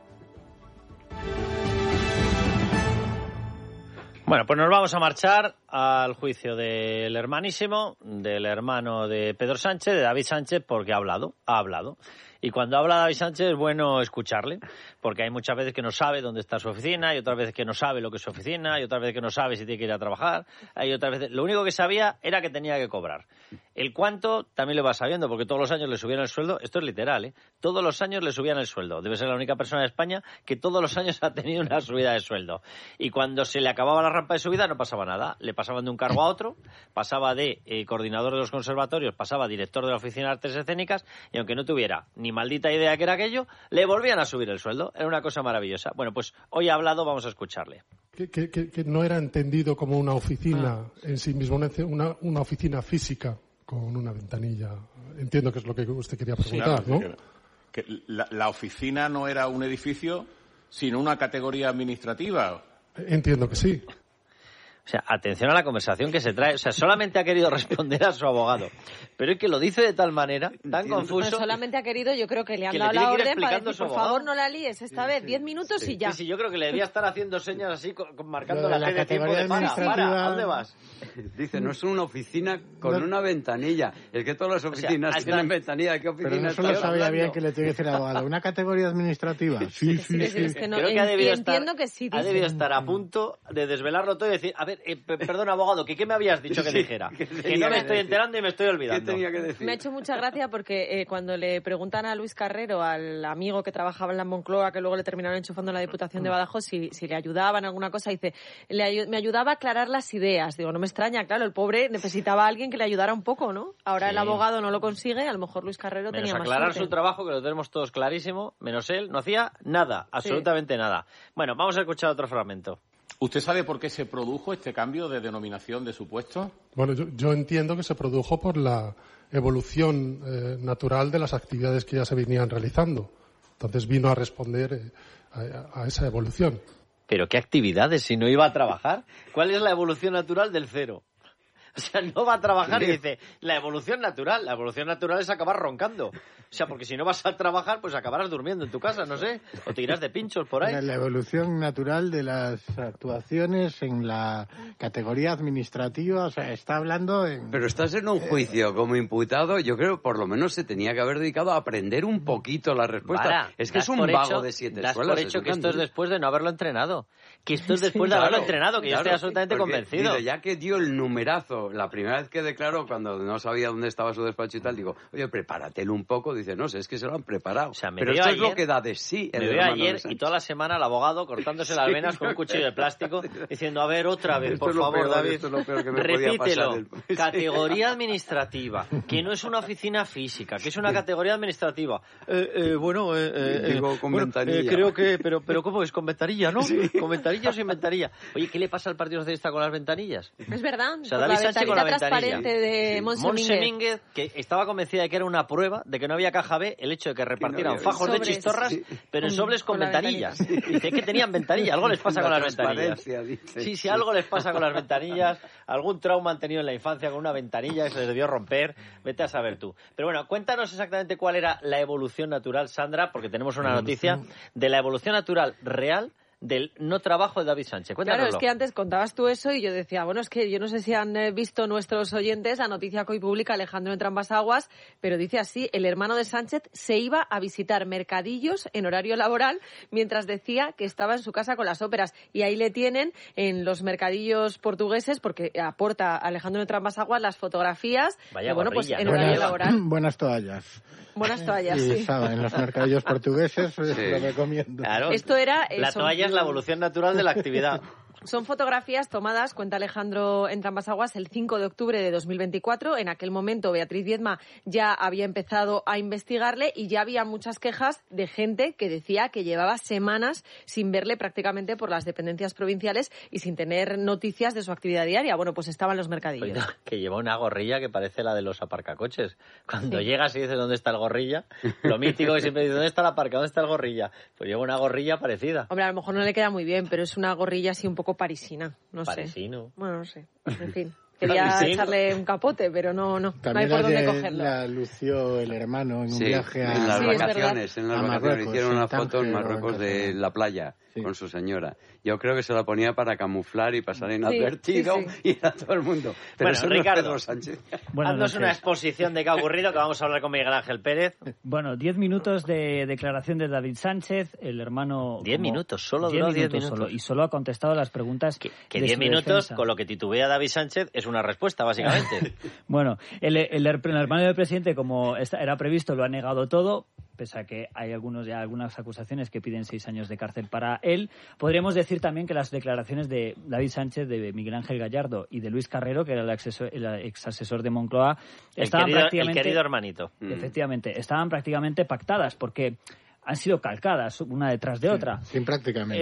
Bueno, pues nos vamos a marchar al juicio del hermanísimo, del hermano de Pedro Sánchez, de David Sánchez, porque ha hablado. Y cuando habla David Sánchez es bueno escucharle, porque hay muchas veces que no sabe dónde está su oficina, y otras veces que no sabe lo que es su oficina, y otras veces que no sabe si tiene que ir a trabajar, hay otras veces... Lo único que sabía era que tenía que cobrar. El cuánto también lo va sabiendo, porque todos los años le subían el sueldo. Esto es literal, ¿eh? Todos los años le subían el sueldo. Debe ser la única persona de España que todos los años ha tenido una subida de sueldo. Y cuando se le acababa la rampa de subida no pasaba nada. Le pasaban de un cargo a otro, pasaba de coordinador de los conservatorios, pasaba a director de la Oficina de Artes Escénicas, y aunque no tuviera ni maldita idea que era aquello, le volvían a subir el sueldo. Era una cosa maravillosa. Bueno, pues hoy ha hablado, vamos a escucharle. Que no era entendido como una oficina en sí mismo, una oficina física con una ventanilla. Entiendo que es lo que usted quería preguntar, sí, claro, ¿no? Que la oficina no era un edificio, sino una categoría administrativa. Entiendo que sí. O sea, atención a la conversación que se trae. O sea, solamente ha querido responder a su abogado. Pero es que lo dice de tal manera, tan confuso... Pero solamente ha querido, yo creo que le han dado la orden para decir, por favor, no la líes esta vez, 10 minutos y ya. Sí, yo creo que le debía estar haciendo señas así, marcando la G de tiempo de para, ¿a dónde vas? Dice, no es una oficina con una ventanilla. Es que todas las oficinas tienen ventanilla. ¿Qué oficina? Pero no solo sabía bien que le tiene que decir abogado. ¿Una categoría administrativa? Sí. Es que no, creo que ha debido estar a punto de desvelarlo todo y decir, a ver, perdón, abogado, ¿qué me habías dicho que dijera? Que no me estoy enterando y me estoy olvidando. ¿Qué tenía que decir? Me ha hecho mucha gracia porque cuando le preguntan a Luis Carrero, al amigo que trabajaba en la Moncloa, que luego le terminaron enchufando en la Diputación de Badajoz, si le ayudaba en alguna cosa, dice, me ayudaba a aclarar las ideas. Digo, no me extraña, claro, el pobre necesitaba a alguien que le ayudara un poco, ¿no? Ahora el abogado no lo consigue, a lo mejor Luis Carrero tenía más aclarar suerte. Su trabajo, que lo tenemos todos clarísimo, menos él, no hacía nada, absolutamente nada. Bueno, vamos a escuchar otro fragmento. ¿Usted sabe por qué se produjo este cambio de denominación de su puesto? Bueno, yo entiendo que se produjo por la evolución natural de las actividades que ya se venían realizando. Entonces vino a responder a esa evolución. ¿Pero qué actividades si no iba a trabajar? ¿Cuál es la evolución natural del cero? O sea, no va a trabajar y dice, la evolución natural es acabar roncando. O sea, porque si no vas a trabajar, pues acabarás durmiendo en tu casa, no sé, o te irás de pinchos por ahí. La evolución natural de las actuaciones en la categoría administrativa, o sea, está hablando en... Pero estás en un juicio como imputado, yo creo por lo menos se tenía que haber dedicado a aprender un poquito la respuesta. Es que es un vago de 7 escuelas. Das por hecho que esto es después de no haberlo entrenado. Que esto es después de haberlo entrenado, que yo estoy absolutamente convencido. Digo, ya que dio el numerazo, la primera vez que declaró, cuando no sabía dónde estaba su despacho y tal, digo, oye, prepáratelo un poco. Dice, no sé, es que se lo han preparado. O sea, pero esto es lo que da de sí. Me veo ayer y toda la semana el abogado cortándose las venas con un cuchillo de plástico, diciendo, a ver, otra vez, por favor, David, esto es lo peor que me repítelo. Categoría administrativa, que no es una oficina física, que es una categoría administrativa. Digo, con ventanilla. Creo que, pero ¿cómo es? Con ventanilla, ¿no? Sí. Con ventanilla o sin ventanilla. Oye, ¿qué le pasa al Partido Socialista con las ventanillas? Es verdad, o sea, David Sánchez con la transparente de Monse Mínguez, que estaba convencida de que era una prueba de que no había caja B el hecho de que repartieran fajos de chistorras, pero en sobres con ventanillas. Dice que tenían ventanilla, algo les pasa con las ventanillas. Sí, algo les pasa con las ventanillas, algún trauma han tenido en la infancia con una ventanilla que se les debió romper, vete a saber tú. Pero bueno, cuéntanos exactamente cuál era la evolución natural, Sandra, porque tenemos una noticia de la evolución natural real del no trabajo de David Sánchez. Cuéntanoslo. Claro, es que antes contabas tú eso y yo decía, bueno, es que yo no sé si han visto nuestros oyentes la noticia que hoy publica Alejandro Entrambas-Aguas, pero dice así: el hermano de Sánchez se iba a visitar mercadillos en horario laboral mientras decía que estaba en su casa con las óperas. Y ahí le tienen en los mercadillos portugueses, porque aporta Alejandro Entrambas-Aguas las fotografías. Vaya bueno, gorrilla, pues en horario laboral. Buenas toallas. Buenas toallas, sí. Estaba en los mercadillos portugueses, lo recomiendo. Claro. Esto era... La toalla es la evolución natural de la actividad. Son fotografías tomadas, cuenta Alejandro Entrambas-Aguas, el 5 de octubre de 2024. En aquel momento Beatriz Viedma ya había empezado a investigarle y ya había muchas quejas de gente que decía que llevaba semanas sin verle prácticamente por las dependencias provinciales y sin tener noticias de su actividad diaria. Bueno, pues estaba en los mercadillos. Oye, que lleva una gorrilla que parece la de los aparcacoches. Cuando llegas y dices ¿dónde está el gorrilla? Lo mítico que siempre dice ¿dónde está la parca? ¿Dónde está el gorrilla? Pues lleva una gorrilla parecida. Hombre, a lo mejor no le queda muy bien, pero es una gorrilla así un poco parisina, no Parisino. sé. Bueno, no sé. En fin. Quería echarle un capote, pero no hay por dónde cogerlo. La lució el hermano en un viaje a... en las vacaciones, Marruecos, hicieron una foto en Marruecos de la playa con su señora. Yo creo que se la ponía para camuflar y pasar inadvertido y a todo el mundo. Pero bueno, Ricardo, Sánchez. Haznos una exposición de qué ha ocurrido, que vamos a hablar con Miguel Ángel Pérez. Bueno, 10 minutos de declaración de David Sánchez, el hermano... 10 minutos, solo duró 10 minutos. Solo, y solo ha contestado las preguntas que 10 minutos, defensa. Con lo que titubea David Sánchez, es una respuesta, básicamente. Bueno, el hermano del presidente, como era previsto, lo ha negado todo, pese a que hay algunas acusaciones que piden 6 años de cárcel para él. Podríamos decir también que las declaraciones de David Sánchez, de Miguel Ángel Gallardo y de Luis Carrero, que era el ex asesor de Moncloa, estaban prácticamente... El querido hermanito. Efectivamente, estaban prácticamente pactadas, porque han sido calcadas una detrás de otra. Sí, prácticamente.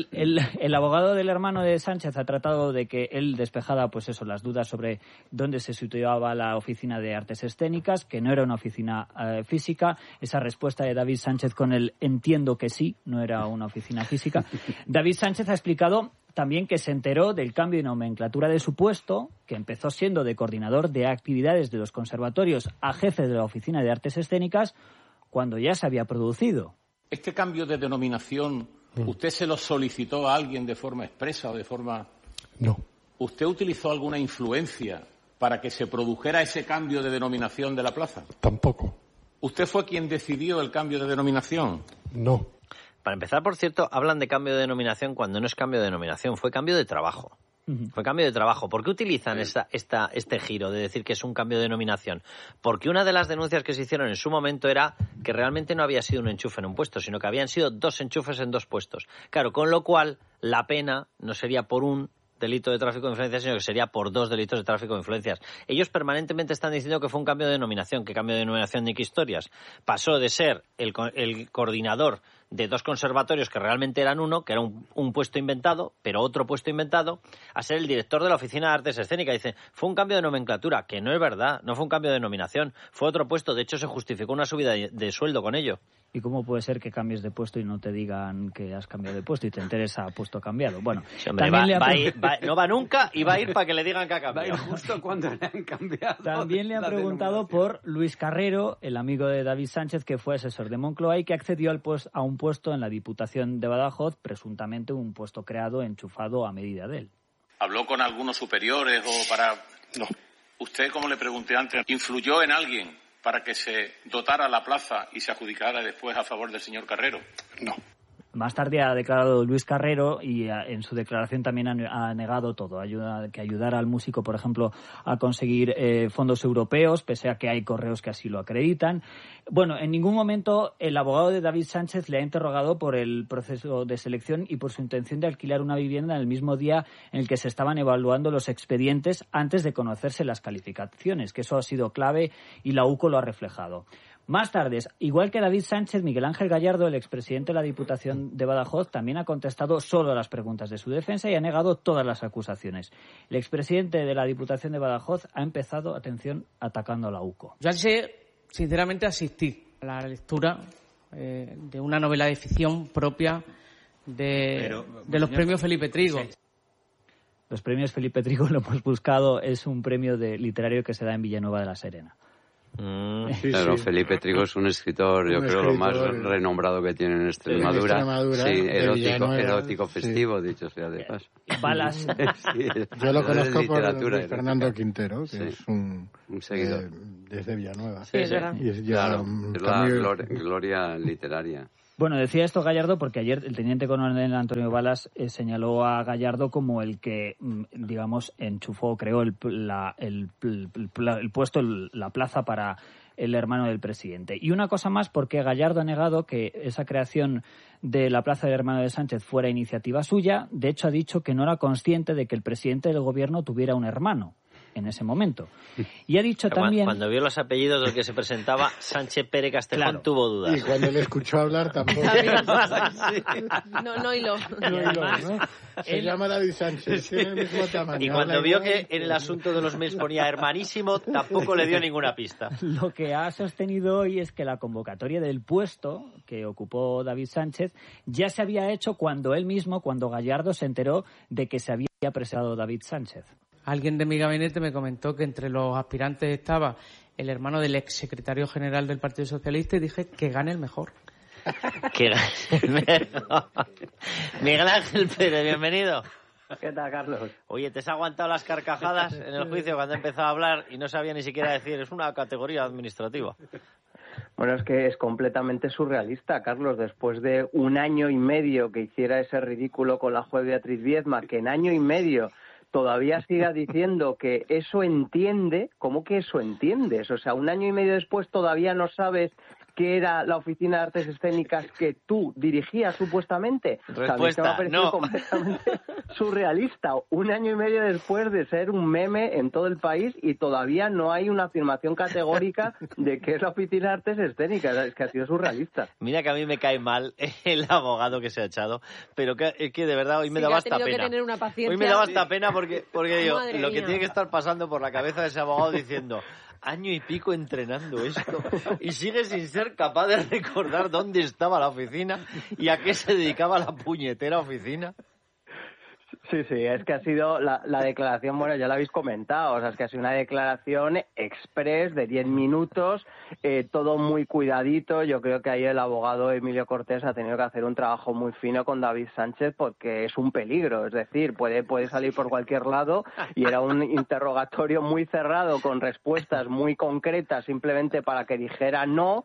El abogado del hermano de Sánchez ha tratado de que él despejara las dudas sobre dónde se situaba la oficina de artes escénicas, que no era una oficina física. Esa respuesta de David Sánchez con el entiendo que sí, no era una oficina física. David Sánchez ha explicado también que se enteró del cambio de nomenclatura de su puesto, que empezó siendo de coordinador de actividades de los conservatorios a jefe de la oficina de artes escénicas, cuando ya se había producido. ¿Este cambio de denominación, usted se lo solicitó a alguien de forma expresa o de forma...? No. ¿Usted utilizó alguna influencia para que se produjera ese cambio de denominación de la plaza? Tampoco. ¿Usted fue quien decidió el cambio de denominación? No. Para empezar, por cierto, hablan de cambio de denominación cuando no es cambio de denominación, fue cambio de trabajo. Fue cambio de trabajo. ¿Por qué utilizan este giro de decir que es un cambio de denominación? Porque una de las denuncias que se hicieron en su momento era que realmente no había sido un enchufe en un puesto, sino que habían sido 2 enchufes en 2 puestos. Claro, con lo cual la pena no sería por un delito de tráfico de influencias, sino que sería por 2 delitos de tráfico de influencias. Ellos permanentemente están diciendo que fue un cambio de denominación. ¿Qué cambio de denominación ni qué historias? Pasó de ser el coordinador de 2 conservatorios que realmente eran uno, que era un puesto inventado, pero otro puesto inventado, a ser el director de la Oficina de Artes Escénicas. Dice, fue un cambio de nomenclatura, que no es verdad, no fue un cambio de denominación, fue otro puesto. De hecho, se justificó una subida de sueldo con ello. ¿Y cómo puede ser que cambies de puesto y no te digan que has cambiado de puesto y te enteres a puesto cambiado? Bueno, sí, hombre, no va nunca y va a ir para que le digan que ha cambiado. Va a ir justo cuando le han cambiado. También le han preguntado por Luis Carrero, el amigo de David Sánchez, que fue asesor de Moncloa y que accedió a un puesto en la Diputación de Badajoz, presuntamente un puesto creado, enchufado a medida de él. ¿Habló con algunos superiores o para...? No. Usted, como le pregunté antes, ¿influyó en alguien para que se dotara la plaza y se adjudicara después a favor del señor Carrero? No. Más tarde ha declarado Luis Carrero y en su declaración también ha negado todo. Que ayudara al músico, por ejemplo, a conseguir fondos europeos, pese a que hay correos que así lo acreditan. Bueno, en ningún momento el abogado de David Sánchez le ha interrogado por el proceso de selección y por su intención de alquilar una vivienda en el mismo día en el que se estaban evaluando los expedientes antes de conocerse las calificaciones, que eso ha sido clave y la UCO lo ha reflejado. Más tarde, igual que David Sánchez, Miguel Ángel Gallardo, el expresidente de la Diputación de Badajoz, también ha contestado solo a las preguntas de su defensa y ha negado todas las acusaciones. El expresidente de la Diputación de Badajoz ha empezado, atención, atacando a la UCO. Yo sinceramente asistí a la lectura de una novela de ficción propia de los premios Felipe Trigo. Sí. Los premios Felipe Trigo, lo hemos buscado, es un premio literario que se da en Villanueva de la Serena. Claro, Felipe Trigo es un escritor, yo creo, lo más renombrado que tiene en Extremadura. Sí, erótico festivo, dicho sea de paso. Balas. Yo lo conozco por Fernando Quintero, que es un seguidor desde Villanueva. Sí, es verdad. Y es la gloria literaria. Bueno, decía esto Gallardo porque ayer el teniente coronel Antonio Balas señaló a Gallardo como el que, digamos, creó el puesto, la plaza para el hermano del presidente. Y una cosa más, porque Gallardo ha negado que esa creación de la plaza del hermano de Sánchez fuera iniciativa suya. De hecho, ha dicho que no era consciente de que el presidente del gobierno tuviera un hermano en ese momento. Y ha dicho también... Cuando vio los apellidos del que se presentaba, Sánchez Pérez Castejón, tuvo dudas. Y cuando le escuchó hablar tampoco. No hiló. Se llama David Sánchez, tiene el mismo tamaño. Y cuando vio que en el asunto de los mails ponía hermanísimo, tampoco le dio ninguna pista. Lo que ha sostenido hoy es que la convocatoria del puesto que ocupó David Sánchez ya se había hecho cuando Gallardo se enteró de que se había presentado David Sánchez. Alguien de mi gabinete me comentó que entre los aspirantes estaba el hermano del exsecretario general del Partido Socialista y dije que gane el mejor. Que gane el mejor. Miguel Ángel Pérez, bienvenido. ¿Qué tal, Carlos? Oye, ¿te has aguantado las carcajadas en el juicio cuando empezó a hablar y no sabía ni siquiera decir? Es una categoría administrativa. Bueno, es que es completamente surrealista, Carlos. Después de 1 año y medio que hiciera ese ridículo con la juez Beatriz Viedma, que en año y medio todavía siga diciendo que eso entiende. ¿Cómo que eso entiendes? O sea, 1 año y medio después todavía no sabes qué era la Oficina de Artes Escénicas que tú dirigías supuestamente. Respuesta, me ha parecido completamente surrealista. 1 año y medio después de ser un meme en todo el país y todavía no hay una afirmación categórica de qué es la Oficina de Artes Escénicas. Es que ha sido surrealista. Mira que a mí me cae mal el abogado que se ha echado, pero que de verdad hoy me daba hasta pena. Hoy me daba hasta pena porque digo, lo que tiene que estar pasando por la cabeza de ese abogado diciendo... 1 año y pico entrenando esto y sigue sin ser capaz de recordar dónde estaba la oficina y a qué se dedicaba la puñetera oficina. Sí, es que ha sido la declaración, bueno, ya lo habéis comentado, o sea, es que ha sido una declaración express de 10 minutos, todo muy cuidadito. Yo creo que ahí el abogado Emilio Cortés ha tenido que hacer un trabajo muy fino con David Sánchez porque es un peligro, es decir, puede salir por cualquier lado y era un interrogatorio muy cerrado con respuestas muy concretas simplemente para que dijera no,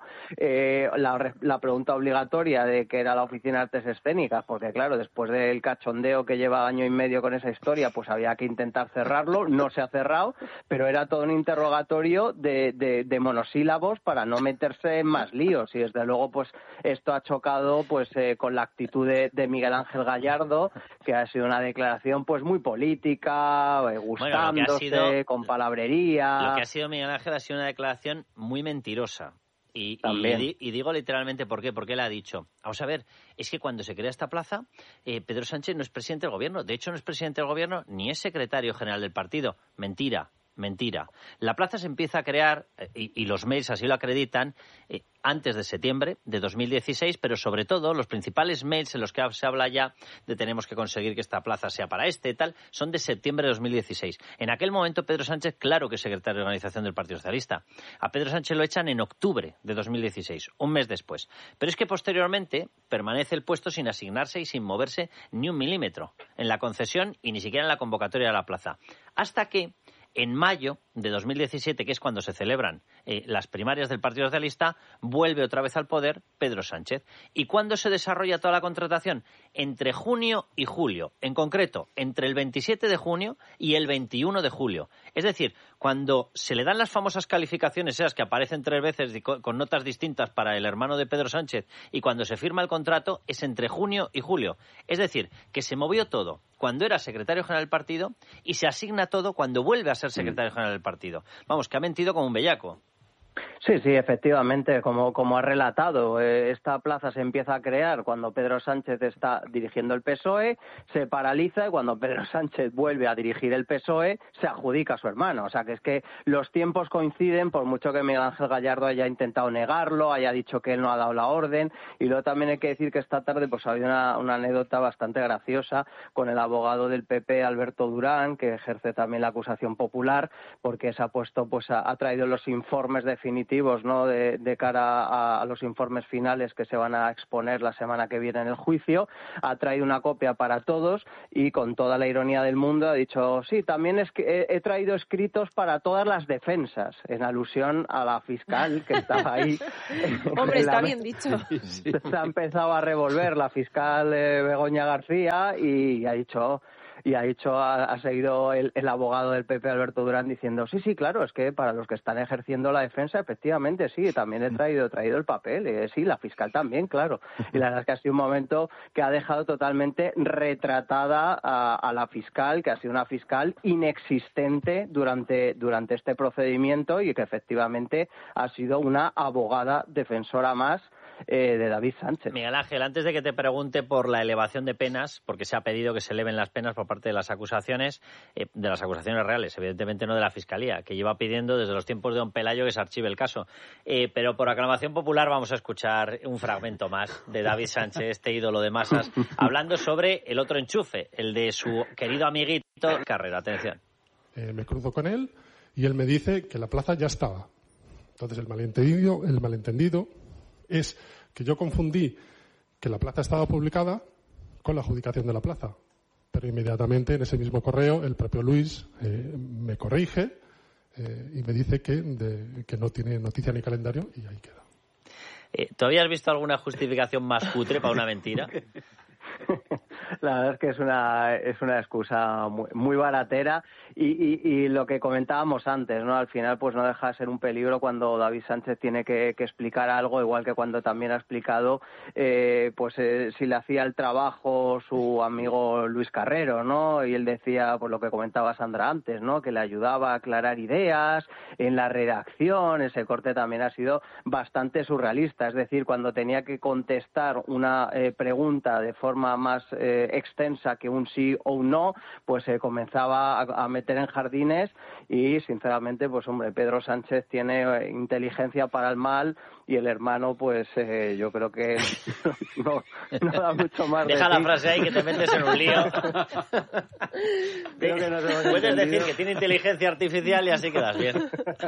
la pregunta obligatoria de qué era la Oficina de Artes Escénicas, porque claro, después del cachondeo que lleva año y medio con esa historia, pues había que intentar cerrarlo, no se ha cerrado, pero era todo un interrogatorio de monosílabos para no meterse en más líos y desde luego pues esto ha chocado pues con la actitud de Miguel Ángel Gallardo, que ha sido una declaración pues muy política, gustándose, con palabrería. Lo que ha sido Miguel Ángel ha sido una declaración muy mentirosa. Y digo literalmente ¿por qué? Porque él ha dicho, vamos a ver, es que cuando se crea esta plaza, Pedro Sánchez no es presidente del gobierno. De hecho, no es presidente del gobierno ni es secretario general del partido. Mentira. La plaza se empieza a crear, y los mails así lo acreditan, antes de septiembre de 2016, pero sobre todo los principales mails en los que se habla ya de tenemos que conseguir que esta plaza sea para tal, son de septiembre de 2016. En aquel momento Pedro Sánchez, claro que es secretario de organización del Partido Socialista. A Pedro Sánchez lo echan en octubre de 2016, un mes después. Pero es que posteriormente permanece el puesto sin asignarse y sin moverse ni 1 milímetro en la concesión y ni siquiera en la convocatoria de la plaza. Hasta que en mayo de 2017, que es cuando se celebran las primarias del Partido Socialista, vuelve otra vez al poder Pedro Sánchez. ¿Y cuándo se desarrolla toda la contratación? Entre junio y julio. En concreto, entre el 27 de junio y el 21 de julio. Es decir, cuando se le dan las famosas calificaciones, esas que aparecen 3 veces con notas distintas para el hermano de Pedro Sánchez, y cuando se firma el contrato, es entre junio y julio. Es decir, que se movió todo cuando era secretario general del partido y se asigna todo cuando vuelve a ser secretario general del partido. Vamos, que ha mentido como un bellaco. Sí, efectivamente, como ha relatado, esta plaza se empieza a crear cuando Pedro Sánchez está dirigiendo el PSOE, se paraliza y cuando Pedro Sánchez vuelve a dirigir el PSOE se adjudica a su hermano. O sea, que es que los tiempos coinciden, por mucho que Miguel Ángel Gallardo haya intentado negarlo, haya dicho que él no ha dado la orden. Y luego también hay que decir que esta tarde pues había una anécdota bastante graciosa con el abogado del PP, Alberto Durán, que ejerce también la acusación popular, porque se ha puesto, pues ha traído los informes definitivos, ¿no?, de cara a los informes finales que se van a exponer la semana que viene en el juicio. Ha traído una copia para todos y con toda la ironía del mundo ha dicho, sí, también es que he traído escritos para todas las defensas, en alusión a la fiscal que estaba ahí. Hombre, está bien dicho. Se ha empezado a revolver la fiscal Begoña García y ha dicho... ha seguido el abogado del PP, Alberto Durán, diciendo, sí, claro, es que para los que están ejerciendo la defensa, efectivamente, sí, también he traído el papel, sí, la fiscal también, claro. Y la verdad es que ha sido un momento que ha dejado totalmente retratada a la fiscal, que ha sido una fiscal inexistente durante este procedimiento y que efectivamente ha sido una abogada defensora más de David Sánchez. Miguel Ángel, antes de que te pregunte por la elevación de penas, porque se ha pedido que se eleven las penas por parte de las acusaciones reales, evidentemente no de la Fiscalía, que lleva pidiendo desde los tiempos de don Pelayo que se archive el caso. Pero por aclamación popular vamos a escuchar un fragmento más de David Sánchez, este ídolo de masas, hablando sobre el otro enchufe, el de su querido amiguito Carrero. Atención. Me cruzo con él y él me dice que la plaza ya estaba. Entonces el malentendido es que yo confundí que la plaza estaba publicada con la adjudicación de la plaza. Pero inmediatamente en ese mismo correo el propio Luis me corrige y me dice que no tiene noticia ni calendario y ahí queda. ¿Tú habías visto alguna justificación más cutre para una mentira? La verdad es que es una excusa muy baratera y lo que comentábamos antes, ¿no? Al final pues no deja de ser un peligro cuando David Sánchez tiene que explicar algo, igual que cuando también ha explicado si le hacía el trabajo su amigo Luis Carrero, ¿no? Y él decía, pues lo que comentaba Sandra antes, ¿no? Que le ayudaba a aclarar ideas en la redacción. Ese corte también ha sido bastante surrealista, es decir, cuando tenía que contestar una pregunta de forma más extensa que un sí o un no, pues se comenzaba a meter en jardines y, sinceramente, pues hombre, Pedro Sánchez tiene inteligencia para el mal y el hermano, pues yo creo que no da mucho más. Deja la frase ahí que te metes en un lío. Puedes decir que tiene inteligencia artificial y así quedas bien.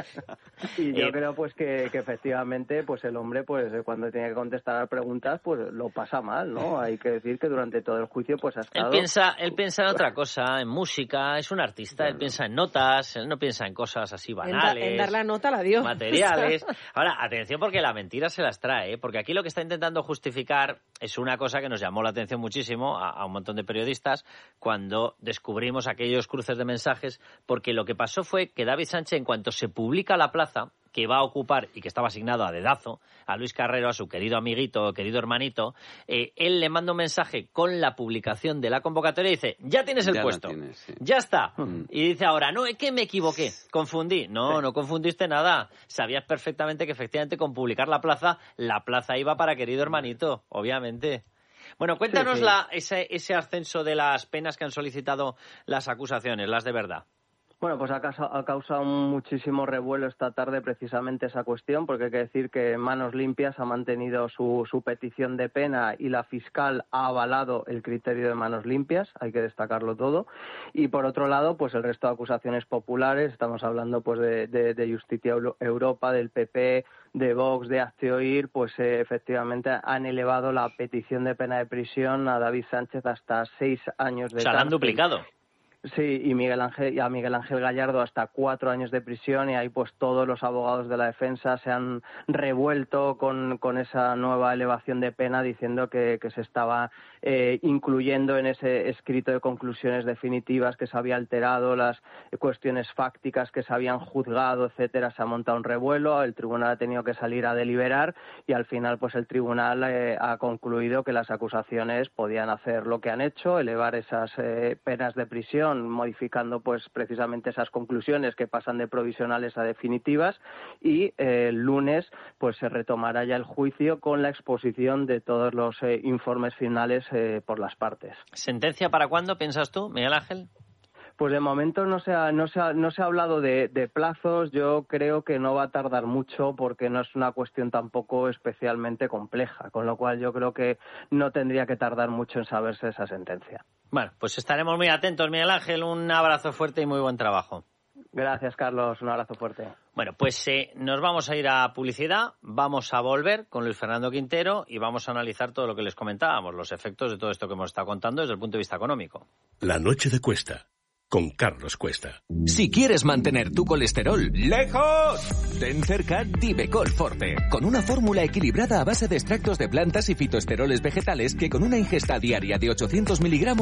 Y yo creo pues que efectivamente pues el hombre pues cuando tiene que contestar a preguntas pues lo pasa mal, ¿no? Hay que decir que durante todo el juicio pues ha estado... Él piensa en otra cosa, en música, es un artista, él piensa en notas, él no piensa en cosas así banales. En dar la nota la dio. Materiales. Ahora, atención porque la mentira se las trae, porque aquí lo que está intentando justificar es una cosa que nos llamó la atención muchísimo a un montón de periodistas cuando descubrimos aquellos cruces de mensajes, porque lo que pasó fue que David Sánchez, en cuanto se publica la plaza que va a ocupar y que estaba asignado a dedazo a Luis Carrero, a su querido amiguito, querido hermanito, él le manda un mensaje con la publicación de la convocatoria y dice, ya tienes el puesto, sí. Ya está. Y dice ahora, no, es que me equivoqué, confundí. No confundiste nada. Sabías perfectamente que efectivamente con publicar la plaza iba para querido hermanito, obviamente. Bueno, cuéntanos ese ascenso de las penas que han solicitado las acusaciones, las de verdad. Bueno, pues ha causado muchísimo revuelo esta tarde precisamente esa cuestión, porque hay que decir que Manos Limpias ha mantenido su petición de pena y la fiscal ha avalado el criterio de Manos Limpias, hay que destacarlo todo. Y por otro lado, pues el resto de acusaciones populares, estamos hablando pues de Justicia Europa, del PP, de Vox, de Hazte Oír, pues efectivamente han elevado la petición de pena de prisión a David Sánchez hasta 6 años de cárcel. La han duplicado. Sí, y a Miguel Ángel Gallardo hasta 4 años de prisión, y ahí pues todos los abogados de la defensa se han revuelto con esa nueva elevación de pena, diciendo que se estaba incluyendo en ese escrito de conclusiones definitivas, que se había alterado las cuestiones fácticas que se habían juzgado, etcétera. Se ha montado un revuelo, el tribunal ha tenido que salir a deliberar y al final pues el tribunal ha concluido que las acusaciones podían hacer lo que han hecho, elevar esas penas de prisión resolución modificando pues precisamente esas conclusiones que pasan de provisionales a definitivas, y el lunes pues se retomará ya el juicio con la exposición de todos los informes finales por las partes. ¿Sentencia para cuándo, piensas tú, Miguel Ángel? Pues de momento no se ha hablado de plazos. Yo creo que no va a tardar mucho porque no es una cuestión tampoco especialmente compleja, con lo cual yo creo que no tendría que tardar mucho en saberse esa sentencia. Bueno, pues estaremos muy atentos, Miguel Ángel. Un abrazo fuerte y muy buen trabajo. Gracias, Carlos. Un abrazo fuerte. Bueno, pues nos vamos a ir a publicidad, vamos a volver con Luis Fernando Quintero y vamos a analizar todo lo que les comentábamos, los efectos de todo esto que hemos estado contando desde el punto de vista económico. La noche de Cuesta, con Carlos Cuesta. Si quieres mantener tu colesterol lejos, ten cerca Divecol Forte, con una fórmula equilibrada a base de extractos de plantas y fitoesteroles vegetales que con una ingesta diaria de 800 miligramos